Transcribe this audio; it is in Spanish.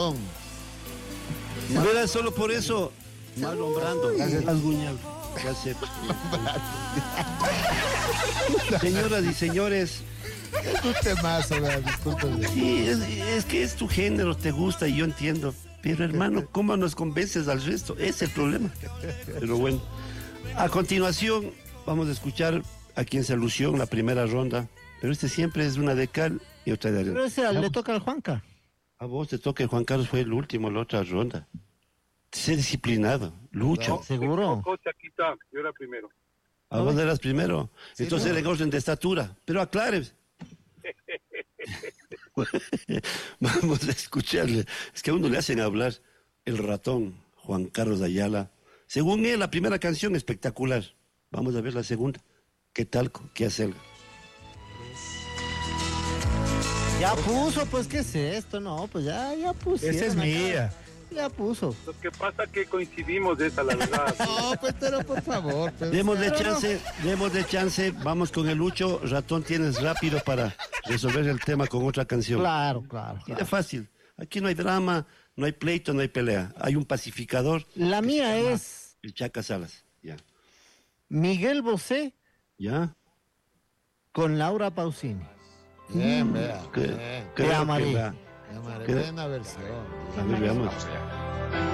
Verás, solo por eso, Marlon Brando, Asguñal. Ya sé. Señoras y señores. Es un temazo, discúlpeme. Sí, es que es tu género, te gusta y yo entiendo. Pero hermano, ¿cómo nos convences al resto? Ese es el problema. Pero bueno, a continuación vamos a escuchar a quien se lució en la primera ronda. Pero siempre es una de cal y otra de arena. Pero ese le toca al Juanca. A vos te toca, Juan Carlos fue el último en la otra ronda. Sé disciplinado, lucha. No, seguro. Chaquita, yo era primero. A vos eras primero. Sí, entonces no. era en orden de estatura. Pero aclare. Vamos a escucharle. Es que a uno le hacen hablar el ratón, Juan Carlos Ayala. Según él, la primera canción espectacular. Vamos a ver la segunda. ¿Qué tal? ¿Qué hacer? Ya puso, pues, ¿qué es esto? No, pues ya pusieron. Esa es acá. mía. Ya puso. Lo que pasa es que coincidimos de esa, la verdad. No, pues, pero por favor. Pues, Démosle chance. Vamos con el Lucho. Ratón, tienes rápido para resolver el tema con otra canción. Claro. Es fácil. Aquí no hay drama, no hay pleito, no hay pelea. Hay un pacificador. La mía es El Chaca Salas. Ya. Miguel Bosé ¿Ya? con Laura Pausini. Bien, vea. Que- Bien. creo que amaré. la- Llamaré ¿Qué? buena versión. A ver, veamos.